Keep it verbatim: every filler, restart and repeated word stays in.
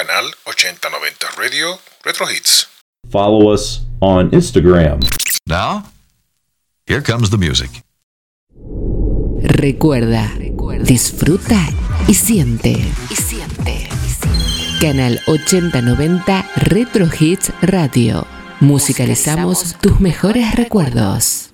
Canal ochenta noventa Radio Retro Hits. Follow us on Instagram. Now, here comes the music. Recuerda, disfruta y siente. Y siente. Canal ochenta noventa Retro Hits Radio. Musicalizamos tus mejores recuerdos.